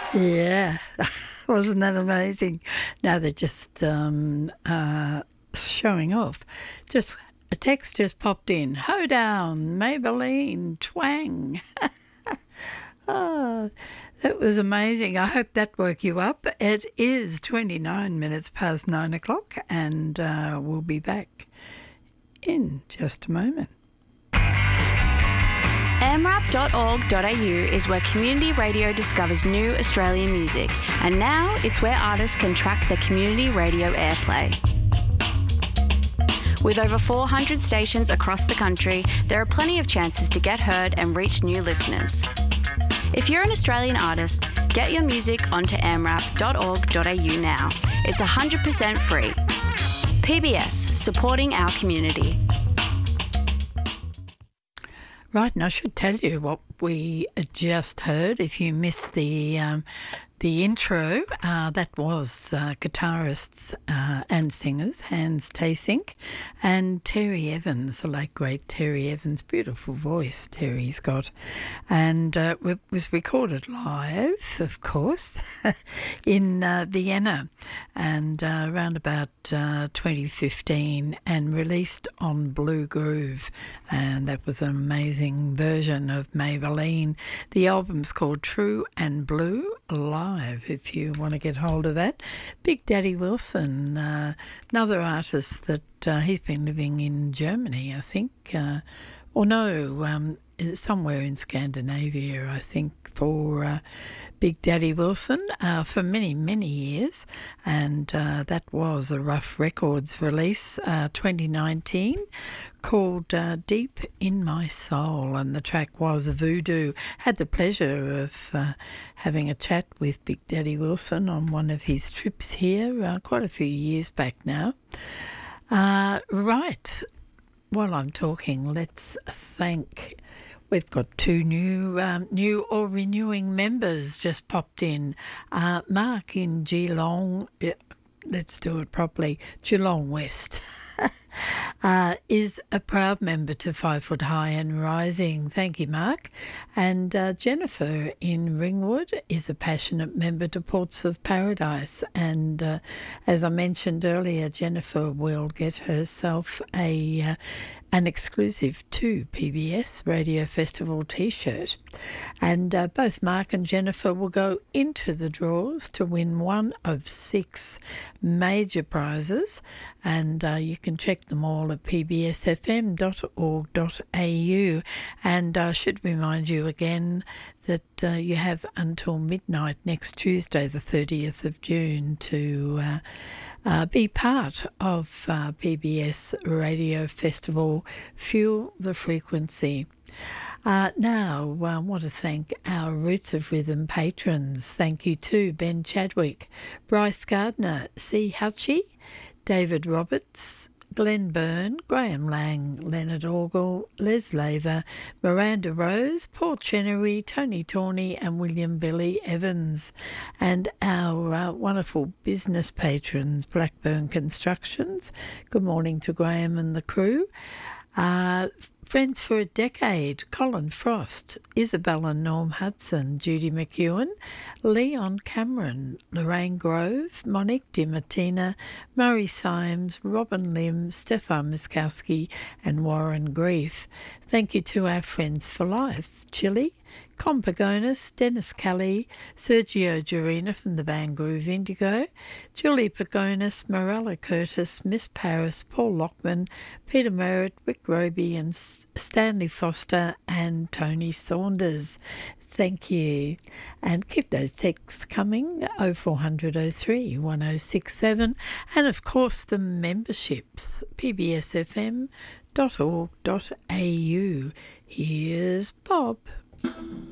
Yeah, wasn't that amazing? Now they're just showing off. Just a text just popped in. Hoedown, Maybelline, twang. Oh, that was amazing. I hope that woke you up. It is 29 minutes past 9 o'clock and we'll be back in just a moment. amrap.org.au is where community radio discovers new Australian music, and now it's where artists can track their community radio airplay. With over 400 stations across the country, there are plenty of chances to get heard and reach new listeners. If you're an Australian artist, get your music onto amrap.org.au now. It's 100% free. PBS, supporting our community. Right, and I should tell you what we just heard. If you missed the intro, that was guitarists and singers Hans Taysink and Terry Evans, the late great Terry Evans. Beautiful voice Terry's got. And it was recorded live, of course, in Vienna and around about 2015 and released on Blue Groove. And that was an amazing version of Maybelline. The album's called True and Blue Live, if you want to get hold of that. Big Daddy Wilson, another artist that he's been living in Germany, I think, somewhere in Scandinavia, I think, for Big Daddy Wilson for many, many years. And that was a Rough Records release, 2019, called Deep in My Soul, and the track was Voodoo. Had the pleasure of having a chat with Big Daddy Wilson on one of his trips here quite a few years back now. Right, while I'm talking, let's thank... We've got two new or renewing members just popped in. Mark in Geelong, let's do it properly, Geelong West, is a proud member to 5 Foot High and Rising. Thank you, Mark. And Jennifer in Ringwood is a passionate member to Ports of Paradise. And as I mentioned earlier, Jennifer will get herself an exclusive to PBS Radio Festival T-shirt. And both Mark and Jennifer will go into the draws to win one of 6 major prizes. And you can check them all at pbsfm.org.au. And I should remind you again that you have until midnight next Tuesday, the 30th of June, to be part of PBS Radio Festival Fuel the Frequency. Now, I want to thank our Roots of Rhythm patrons. Thank you to Ben Chadwick, Bryce Gardner, C. Hutchie, David Roberts, Glenn Byrne, Graham Lang, Leonard Orgel, Les Laver, Miranda Rose, Paul Chenery, Tony Tawney and William Billy Evans. And our wonderful business patrons, Blackburn Constructions. Good morning to Graham and the crew. Friends for a Decade, Colin Frost, Isabella Norm Hudson, Judy McEwen, Leon Cameron, Lorraine Grove, Monique DiMartina, Murray Symes, Robin Lim, Stefan Miskowski and Warren Grief. Thank you to our Friends for Life, Chile, Con Pagonis, Dennis Kelly, Sergio Jurina from the band Groove Indigo, Julie Pagonis, Morella Curtis, Miss Paris, Paul Lockman, Peter Merritt, Rick Roby and Stanley Foster and Tony Saunders. Thank you. And keep those texts coming, 0400 03 1067. And of course the memberships, pbsfm.org.au. Here's Bob.